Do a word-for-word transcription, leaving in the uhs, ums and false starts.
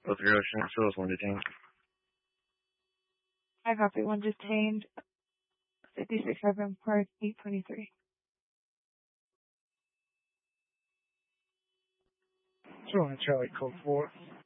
Oh three Ocean, still is one detained. I copy one detained. fifty-six Highland Park, eight twenty-three. Two on Charlie, code four.